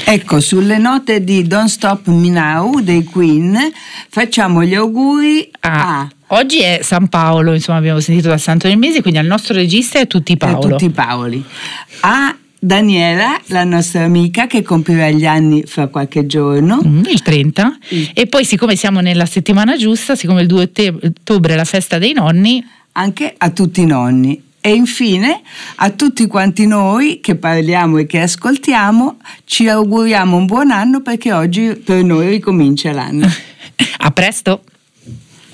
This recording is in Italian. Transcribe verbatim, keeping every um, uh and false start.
Ecco, sulle note di Don't Stop Me Now dei Queen facciamo gli auguri ah, a... Oggi è San Paolo, insomma abbiamo sentito dal Santo del Mese, quindi al nostro regista è tutti Paolo. È tutti Paoli. A Daniela, la nostra amica, che compirà gli anni fra qualche giorno. Mm, il trenta. Mm. E poi, siccome siamo nella settimana giusta, siccome il due ottobre è la festa dei nonni, anche a tutti i nonni. E infine a tutti quanti noi che parliamo e che ascoltiamo ci auguriamo un buon anno, perché oggi per noi ricomincia l'anno. A presto!